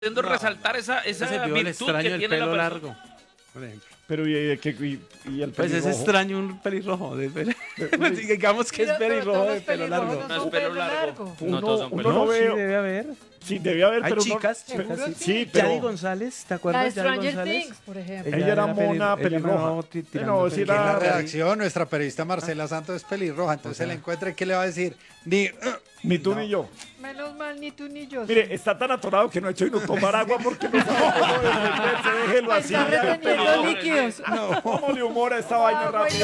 queriendo resaltar esa Se vio el virtud extraño que del tiene la pelo persona. largo, por ejemplo. Pero y el Pues es pelirrojo? extraño un pelirrojo. Digamos que es pelirrojo de pelo largo. No es pelo largo. No Uno- todos son uno pelos no No, sí veo. debe haber. Sí, debe haber, Hay pero chicas, no, chicas, sí. sí, Yadi pero González, ¿te La acuerdas de de Yadi Stranger González? Things, por ejemplo. Ella era mona pelirroja. No, sí Aquí en la era- redacción, nuestra periodista Marcela Santos es pelirroja, entonces se le encuentra y ¿qué le va a decir? ni tú ni yo. Menos mal, ni tú ni yo. Mire, está tan atorado que no ha hecho y no tomar agua porque no sabe cómo defenderse. Déjelo así. Está ya, reteniendo pelirrojo. líquidos. ¿Cómo le humora esta vaina rápido?